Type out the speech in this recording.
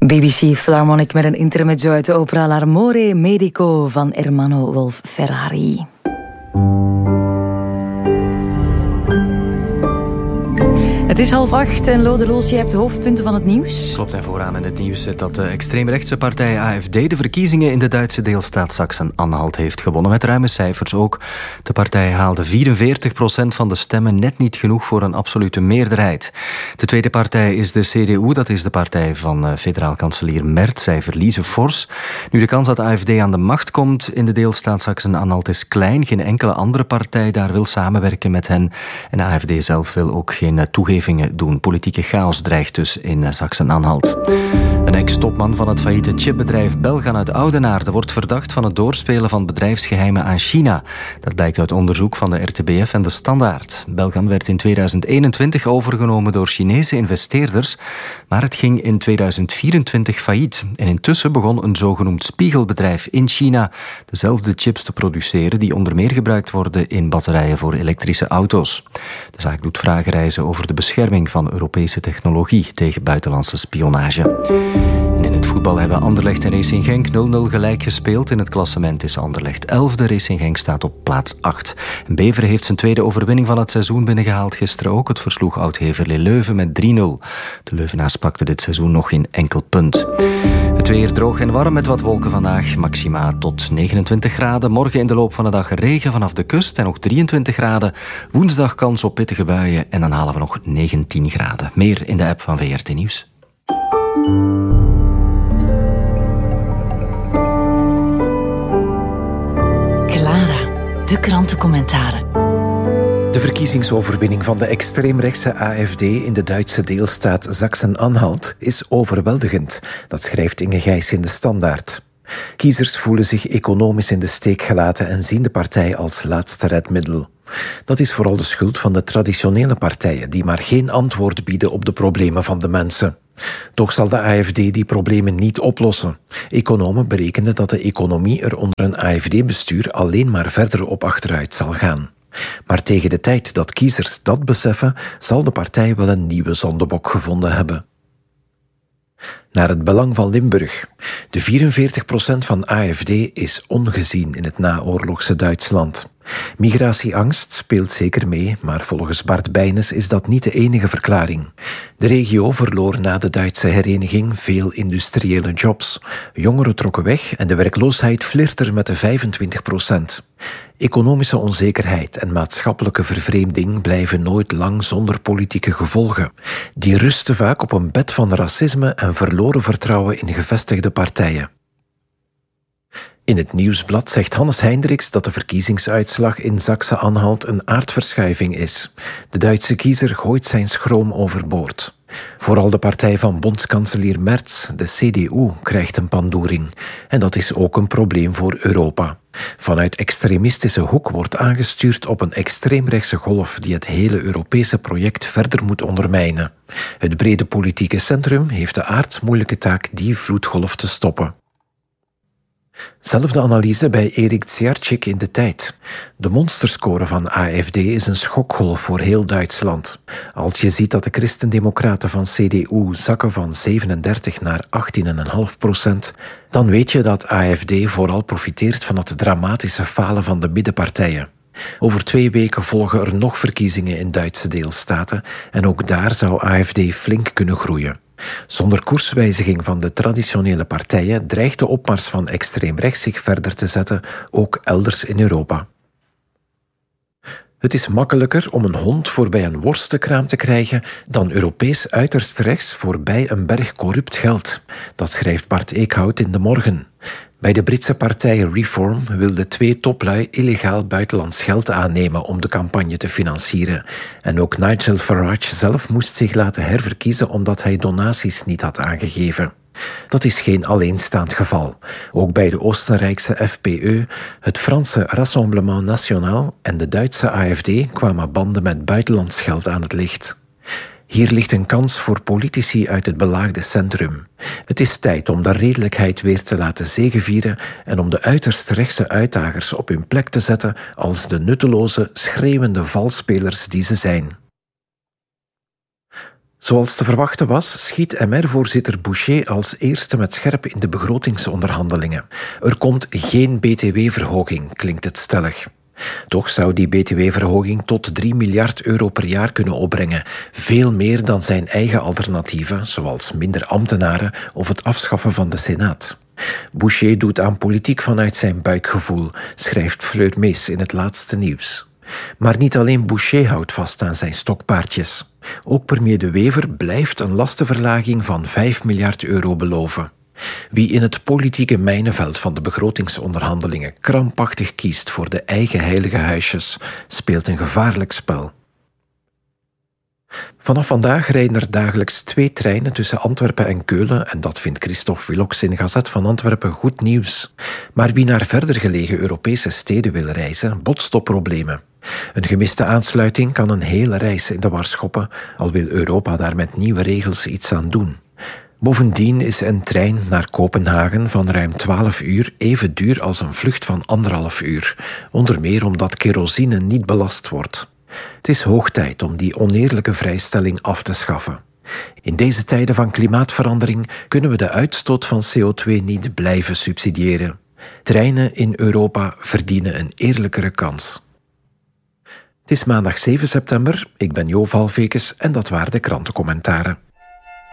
BBC Philharmonic met een intermezzo uit de opera L'Amore Medico van Ermanno Wolf Ferrari. Het is 7:30 en Lode Loos, je hebt de hoofdpunten van het nieuws. Klopt, en vooraan in het nieuws zit dat de extreemrechtse partij AfD de verkiezingen in de Duitse deelstaat Sachsen-Anhalt heeft gewonnen, met ruime cijfers ook. De partij haalde 44% van de stemmen, net niet genoeg voor een absolute meerderheid. De tweede partij is de CDU, dat is de partij van federaal kanselier Merz. Zij verliezen fors. Nu, de kans dat de AfD aan de macht komt in de deelstaat Sachsen-Anhalt is klein. Geen enkele andere partij daar wil samenwerken met hen. En de AfD zelf wil ook geen toegevingen doen. Politieke chaos dreigt dus in Sachsen-Anhalt. Een ex-topman van het failliete chipbedrijf Belgan uit Oudenaarde wordt verdacht van het doorspelen van bedrijfsgeheimen aan China. Dat blijkt uit onderzoek van de RTBF en de Standaard. Belgan werd in 2021 overgenomen door Chinese investeerders, maar het ging in 2024 failliet. En intussen begon een zogenoemd spiegelbedrijf in China dezelfde chips te produceren die onder meer gebruikt worden in batterijen voor elektrische auto's. De zaak doet vragen rijzen over de bescherming van Europese technologie tegen buitenlandse spionage. En in het voetbal hebben Anderlecht en Racing Genk 0-0 gelijk gespeeld. In het klassement is Anderlecht 11e, Racing Genk staat op plaats 8. En Beveren heeft zijn tweede overwinning van het seizoen binnengehaald gisteren ook. Het versloeg Oud-Heverlee Leuven met 3-0. De Leuvenaars pakten dit seizoen nog geen enkel punt. Het weer droog en warm met wat wolken vandaag. Maxima tot 29 graden. Morgen in de loop van de dag regen vanaf de kust en nog 23 graden. Woensdag kans op pittige buien en dan halen we nog 19 graden. Meer in de app van VRT Nieuws. Clara, de krantencommentaren. De verkiezingsoverwinning van de extreemrechtse AfD in de Duitse deelstaat Sachsen-Anhalt is overweldigend. Dat schrijft Inge Gijs in de Standaard. Kiezers voelen zich economisch in de steek gelaten en zien de partij als laatste redmiddel. Dat is vooral de schuld van de traditionele partijen die maar geen antwoord bieden op de problemen van de mensen. Toch zal de AfD die problemen niet oplossen. Economen berekenen dat de economie er onder een AfD-bestuur alleen maar verder op achteruit zal gaan. Maar tegen de tijd dat kiezers dat beseffen, zal de partij wel een nieuwe zondebok gevonden hebben. Naar het belang van Limburg. De 44% van AfD is ongezien in het naoorlogse Duitsland. Migratieangst speelt zeker mee, maar volgens Bart Bijnes is dat niet de enige verklaring. De regio verloor na de Duitse hereniging veel industriële jobs. Jongeren trokken weg en de werkloosheid flirtte met de 25%. Economische onzekerheid en maatschappelijke vervreemding blijven nooit lang zonder politieke gevolgen. Die rusten vaak op een bed van racisme en verloren vertrouwen in gevestigde partijen. In het Nieuwsblad zegt Hannes Hendricks dat de verkiezingsuitslag in Sachsen-Anhalt een aardverschuiving is. De Duitse kiezer gooit zijn schroom overboord. Vooral de partij van bondskanselier Merz, de CDU, krijgt een pandoering. En dat is ook een probleem voor Europa. Vanuit extremistische hoek wordt aangestuurd op een extreemrechtse golf die het hele Europese project verder moet ondermijnen. Het brede politieke centrum heeft de aardsmoeilijke taak die vloedgolf te stoppen. Zelfde analyse bij Erik Tsiarczyk in De Tijd. De monsterscore van AfD is een schokgolf voor heel Duitsland. Als je ziet dat de christendemocraten van CDU zakken van 37 naar 18,5%, dan weet je dat AfD vooral profiteert van het dramatische falen van de middenpartijen. Over 2 weken volgen er nog verkiezingen in Duitse deelstaten en ook daar zou AfD flink kunnen groeien. Zonder koerswijziging van de traditionele partijen dreigt de opmars van extreem rechts zich verder te zetten, ook elders in Europa. Het is makkelijker om een hond voorbij een worstenkraam te krijgen dan Europees uiterst rechts voorbij een berg corrupt geld. Dat schrijft Bart Eekhout in De Morgen. Bij de Britse partij Reform wilden 2 toplui illegaal buitenlands geld aannemen om de campagne te financieren. En ook Nigel Farage zelf moest zich laten herverkiezen omdat hij donaties niet had aangegeven. Dat is geen alleenstaand geval. Ook bij de Oostenrijkse FPÖ, het Franse Rassemblement National en de Duitse AfD kwamen banden met buitenlands geld aan het licht. Hier ligt een kans voor politici uit het belaagde centrum. Het is tijd om de redelijkheid weer te laten zegevieren en om de uiterst rechtse uitdagers op hun plek te zetten als de nutteloze, schreeuwende valspelers die ze zijn. Zoals te verwachten was, schiet MR-voorzitter Boucher als eerste met scherp in de begrotingsonderhandelingen. Er komt geen btw-verhoging, klinkt het stellig. Toch zou die btw-verhoging tot 3 miljard euro per jaar kunnen opbrengen. Veel meer dan zijn eigen alternatieven, zoals minder ambtenaren of het afschaffen van de Senaat. Boucher doet aan politiek vanuit zijn buikgevoel, schrijft Fleur Mees in het laatste nieuws. Maar niet alleen Boucher houdt vast aan zijn stokpaardjes. Ook premier De Wever blijft een lastenverlaging van 5 miljard euro beloven. Wie in het politieke mijnenveld van de begrotingsonderhandelingen krampachtig kiest voor de eigen heilige huisjes, speelt een gevaarlijk spel. Vanaf vandaag rijden er dagelijks 2 treinen tussen Antwerpen en Keulen en dat vindt Christophe Willox in Gazet van Antwerpen goed nieuws. Maar wie naar verder gelegen Europese steden wil reizen, botst op problemen. Een gemiste aansluiting kan een hele reis in de war schoppen, al wil Europa daar met nieuwe regels iets aan doen. Bovendien is een trein naar Kopenhagen van ruim 12 uur even duur als een vlucht van 1,5 uur, onder meer omdat kerosine niet belast wordt. Het is hoog tijd om die oneerlijke vrijstelling af te schaffen. In deze tijden van klimaatverandering kunnen we de uitstoot van CO2 niet blijven subsidiëren. Treinen in Europa verdienen een eerlijkere kans. Het is maandag 7 september, ik ben Jo Valvekes en dat waren de krantencommentaren.